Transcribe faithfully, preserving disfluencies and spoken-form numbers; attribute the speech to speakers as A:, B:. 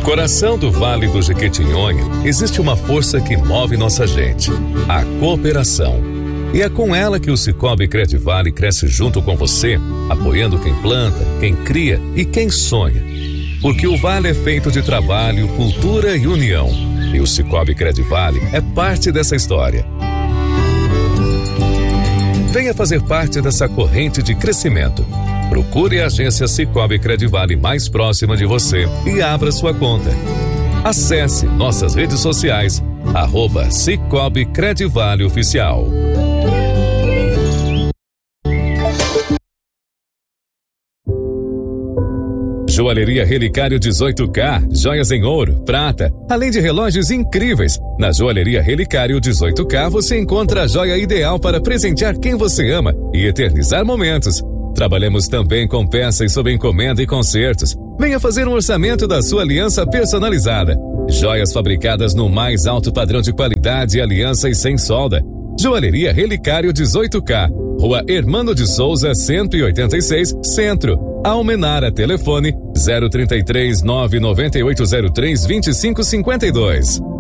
A: coração do Vale do Jequitinhonha existe uma força que move nossa gente, a cooperação. E é com ela que o Sicoob Credivale cresce junto com você, apoiando quem planta, quem cria e quem sonha. Porque o Vale é feito de trabalho, cultura e união. E o Sicoob Credivale é parte dessa história. Venha fazer parte dessa corrente de crescimento. Procure a agência Sicoob Credivale mais próxima de você e abra sua conta. Acesse nossas redes sociais, arroba Sicoob Credivale Oficial. Joalheria Relicário dezoito K, joias em ouro, prata, além de relógios incríveis. Na Joalheria Relicário dezoito K você encontra a joia ideal para presentear quem você ama e eternizar momentos. Trabalhamos também com peças sob encomenda e concertos. Venha fazer um orçamento da sua aliança personalizada. Joias fabricadas no mais alto padrão de qualidade, aliança e sem solda. Joalheria Relicário dezoito K, Rua Hermano de Souza, cento e oitenta e seis, Centro. Almenara, telefone zero trinta e três, nove nove oito zero três, vinte e cinco cinquenta e dois.